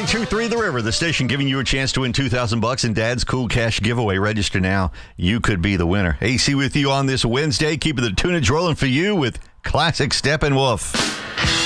92.3 The River, the station giving you a chance to win $2,000 in Dad's Cool Cash giveaway. Register now. You could be the winner. AC with you on this Wednesday, keeping the tunage rolling for you with classic Steppenwolf.